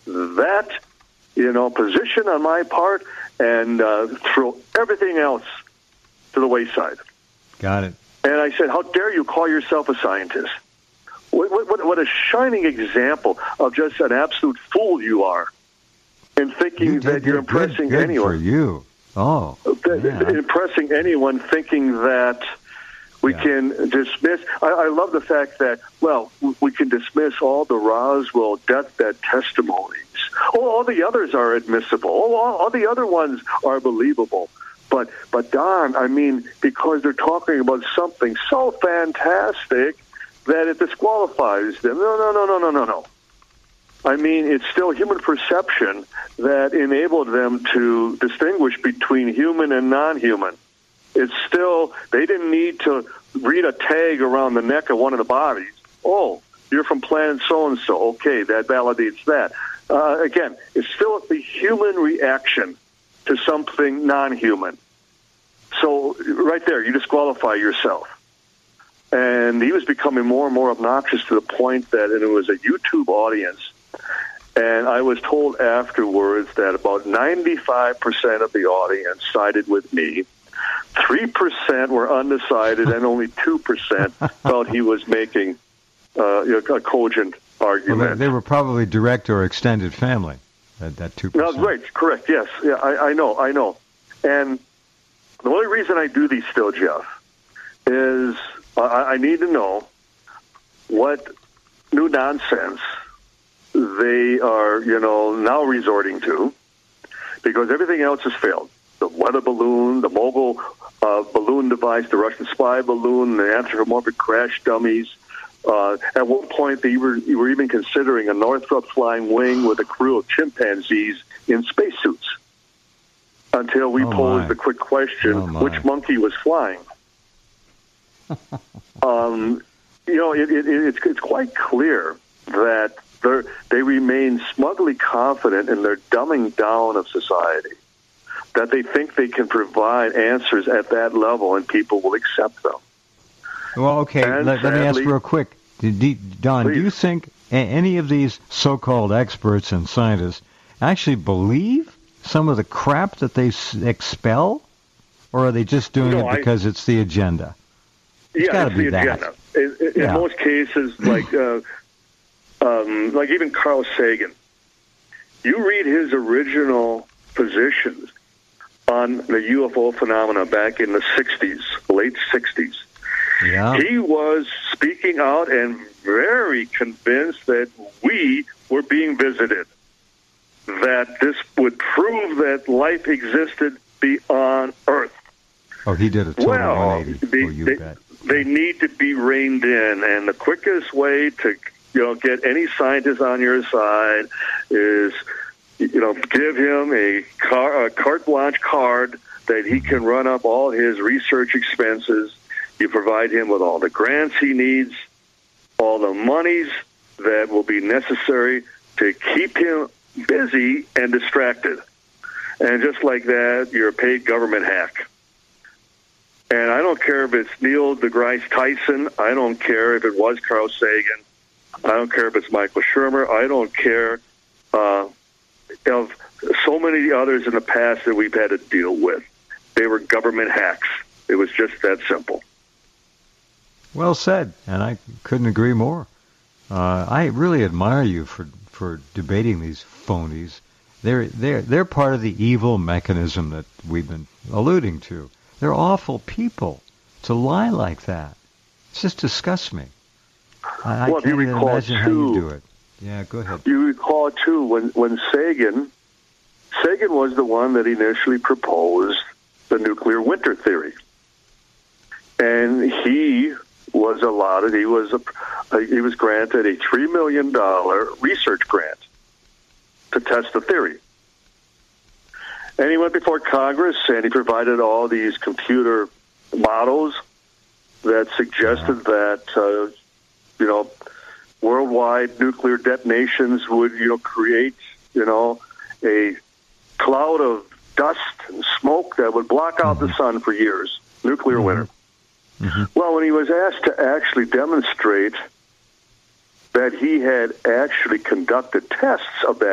that, position on my part and throw everything else to the wayside. Got it. And I said, how dare you call yourself a scientist? What a shining example of just an absolute fool you are in thinking that you're impressing good anyone. For you. Oh, yeah. Impressing anyone thinking that we can dismiss. I love the fact that, we can dismiss all the Roswell deathbed testimonies. All the others are admissible. All the other ones are believable. But Don, because they're talking about something so fantastic that it disqualifies them. No. It's still human perception that enabled them to distinguish between human and non-human. It's still, they didn't need to read a tag around the neck of one of the bodies. Oh, you're from planet so-and-so. Okay, that validates that. Again, it's still the human reaction to something non-human. So right there, you disqualify yourself. And he was becoming more and more obnoxious to the point that it was a YouTube audience. And I was told afterwards that about 95% of the audience sided with me. 3% were undecided, and only 2% felt he was making a cogent argument. Well, they were probably direct or extended family, that 2%. No, right, correct, yes. Yeah, I know. And the only reason I do these still, Jeff, is I need to know what new nonsense they are, now resorting to, because everything else has failed. The weather balloon, the mobile balloon device, the Russian spy balloon, the anthropomorphic crash dummies. At one point, they were even considering a Northrop flying wing with a crew of chimpanzees in spacesuits. Until we posed the quick question, which monkey was flying? It's quite clear that they remain smugly confident in their dumbing down of society, that they think they can provide answers at that level and people will accept them. Well, okay, let me ask real quick. Don, do you think any of these so-called experts and scientists actually believe some of the crap that they expel? Or are they just doing it because it's the agenda? It's got to be the agenda. In most cases, like even Carl Sagan, you read his original positions on the UFO phenomena back in the 60s, late 60s. Yeah. He was speaking out and very convinced that we were being visited, that this would prove that life existed beyond Earth. Oh, he did a total 180. They need to be reined in, and the quickest way to get any scientist on your side is give him a carte blanche card that he can run up all his research expenses. You provide him with all the grants he needs, all the monies that will be necessary to keep him busy and distracted. And just like that, you're a paid government hack. And I don't care if it's Neil deGrasse Tyson. I don't care if it was Carl Sagan. I don't care if it's Michael Shermer. I don't care of so many others in the past that we've had to deal with. They were government hacks. It was just that simple. Well said, and I couldn't agree more. I really admire you for debating these phonies. They're part of the evil mechanism that we've been alluding to. They're awful people to lie like that. It just disgusts me. I can't even imagine how you do it. Yeah, go ahead. You recall, too, when Sagan was the one that initially proposed the nuclear winter theory. And he was allotted, he was granted a $3 million research grant to test the theory. And he went before Congress, and he provided all these computer models that suggested that, worldwide nuclear detonations would, create, a cloud of dust and smoke that would block out the sun for years. Nuclear winter. Mm-hmm. Well, when he was asked to actually demonstrate that he had actually conducted tests of that